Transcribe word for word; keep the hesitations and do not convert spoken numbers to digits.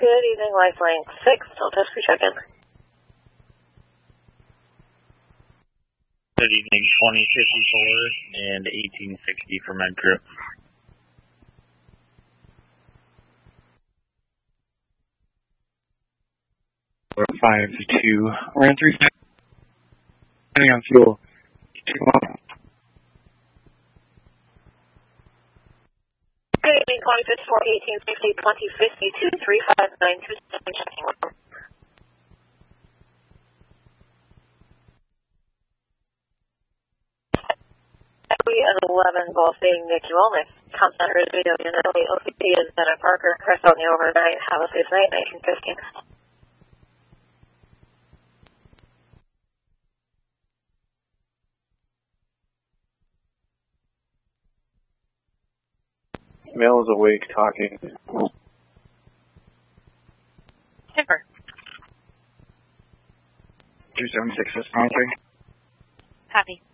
Good evening, Lifeline six, Delta three check-in. Good evening, twenty fifty-four and eighteen sixty for med crew. five two, ran three five, on fuel. Good evening, twenty fifty-four, eighteen sixty, twenty fifty-two, three five nine two seven, checking one. We at eleven, both being Nick Wellness. Com Center is video unit. O C P is Bennett Parker. Press on the overnight. Have a safe night, nineteen fifteen. Male is awake, talking. Timber. two seven six, three. Happy.